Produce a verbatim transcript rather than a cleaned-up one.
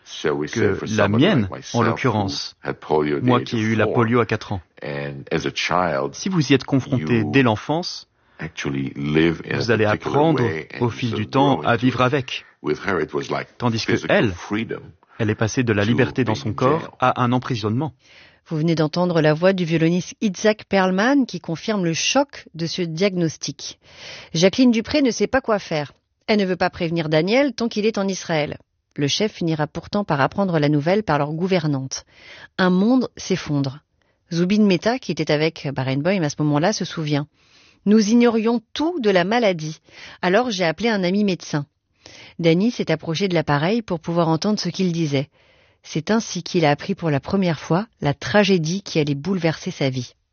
que la mienne, en l'occurrence, moi qui ai eu la polio à quatre ans. Si vous y êtes confronté dès l'enfance, vous allez apprendre au fil du temps à vivre avec. Tandis que elle, elle est passée de la liberté dans son corps à un emprisonnement. Vous venez d'entendre la voix du violoniste Itzhak Perlman qui confirme le choc de ce diagnostic. Jacqueline Dupré ne sait pas quoi faire. Elle ne veut pas prévenir Daniel tant qu'il est en Israël. Le chef finira pourtant par apprendre la nouvelle par leur gouvernante. Un monde s'effondre. Zubin Mehta, qui était avec Barenboim à ce moment-là, se souvient. Nous ignorions tout de la maladie. Alors j'ai appelé un ami médecin. Danny s'est approché de l'appareil pour pouvoir entendre ce qu'il disait. C'est ainsi qu'il a appris pour la première fois la tragédie qui allait bouleverser sa vie.